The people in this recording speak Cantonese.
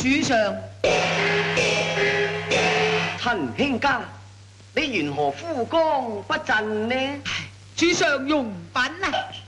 主上。 陳卿家，你緣何枯乾不振呢？ 主上用品啊！